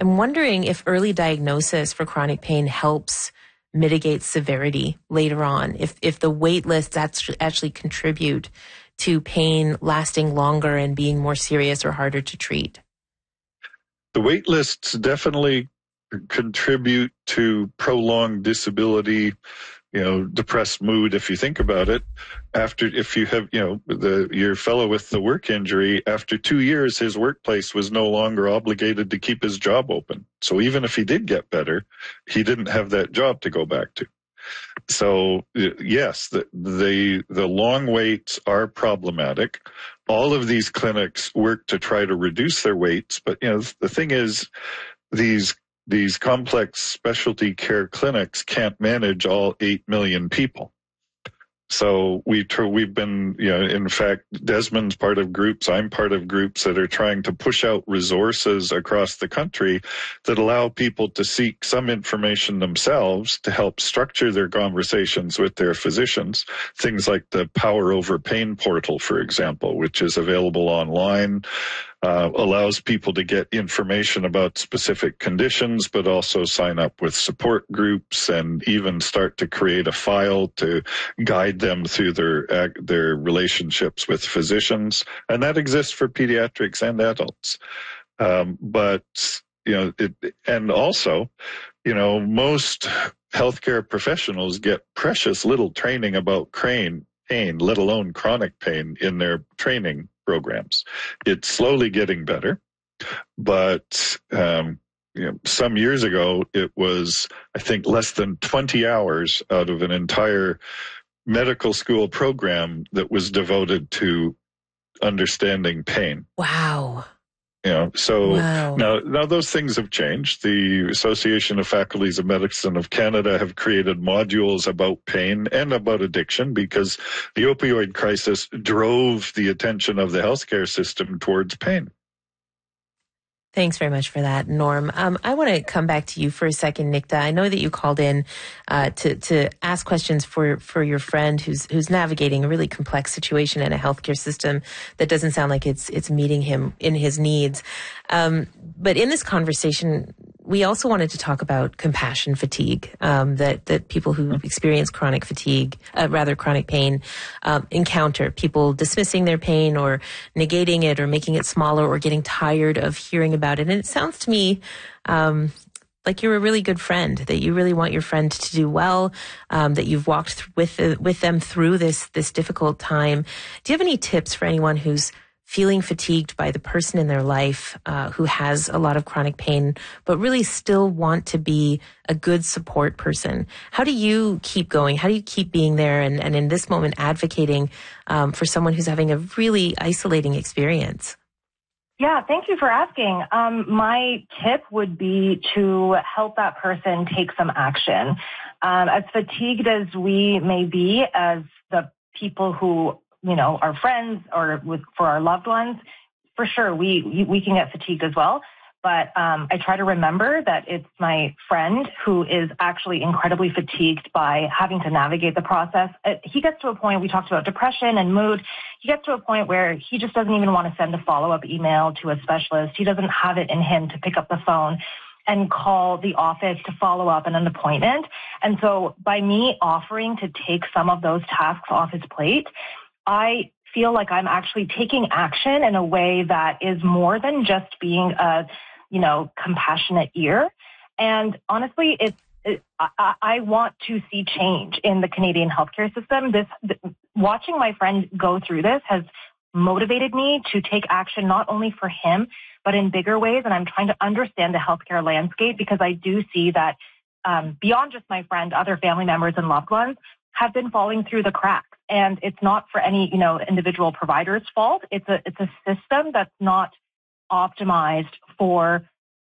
I'm wondering if early diagnosis for chronic pain helps mitigate severity later on, if the wait lists actually contribute to pain lasting longer and being more serious or harder to treat. The wait lists definitely contribute to prolonged disability, depressed mood, if you think about it. If you have, your fellow with the work injury, after 2 years, his workplace was no longer obligated to keep his job open. So even if he did get better, he didn't have that job to go back to. So yes, the long waits are problematic. All of these clinics work to try to reduce their waits, but the thing is, these complex specialty care clinics can't manage all 8 million people. So we've been, in fact, Desmond's part of groups, I'm part of groups that are trying to push out resources across the country that allow people to seek some information themselves to help structure their conversations with their physicians. Things like the Power Over Pain portal, for example, which is available online. Allows people to get information about specific conditions, but also sign up with support groups and even start to create a file to guide them through their relationships with physicians. And that exists for pediatrics and adults. And also, most healthcare professionals get precious little training about pain, let alone chronic pain, in their training programs. It's slowly getting better, but some years ago it was, I think, less than 20 hours out of an entire medical school program that was devoted to understanding pain. Wow. Wow. Now those things have changed. The Association of Faculties of Medicine of Canada have created modules about pain and about addiction because the opioid crisis drove the attention of the healthcare system towards pain. Thanks very much for that, Norm. I want to come back to you for a second, Nikta. I know that you called in to ask questions for your friend who's navigating a really complex situation in a healthcare system that doesn't sound like it's meeting him in his needs. But in this conversation, we also wanted to talk about compassion fatigue, that people who experience chronic pain, encounter. People dismissing their pain or negating it or making it smaller or getting tired of hearing about it. And it sounds to me like you're a really good friend, that you really want your friend to do well, that you've walked with them through this difficult time. Do you have any tips for anyone who's feeling fatigued by the person in their life who has a lot of chronic pain, but really still want to be a good support person? How do you keep going? How do you keep being there and in this moment advocating for someone who's having a really isolating experience? Yeah, thank you for asking. My tip would be to help that person take some action. As fatigued as we may be as the people who our friends or for our loved ones, for sure, we can get fatigued as well. But I try to remember that it's my friend who is actually incredibly fatigued by having to navigate the process. He gets to a point, we talked about depression and mood, he gets to a point where he just doesn't even want to send a follow-up email to a specialist. He doesn't have it in him to pick up the phone and call the office to follow up on an appointment. And so by me offering to take some of those tasks off his plate, I feel like I'm actually taking action in a way that is more than just being a, compassionate ear. And honestly, I want to see change in the Canadian healthcare system. Watching my friend go through this has motivated me to take action not only for him, but in bigger ways. And I'm trying to understand the healthcare landscape because I do see that beyond just my friend, other family members and loved ones have been falling through the cracks. And it's not for any, individual provider's fault. It's a system that's not optimized for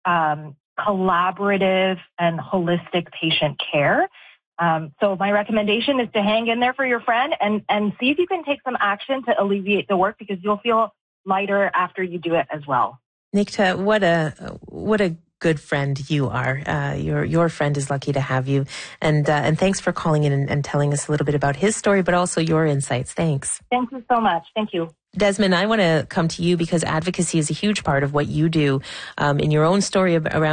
collaborative and holistic patient care. So my recommendation is to hang in there for your friend and see if you can take some action to alleviate the work, because you'll feel lighter after you do it as well. Nikta, what a good friend you are. Your friend is lucky to have you. And thanks for calling in and telling us a little bit about his story, but also your insights. Thanks. Thank you so much. Thank you. Desmond, I want to come to you because advocacy is a huge part of what you do in your own story around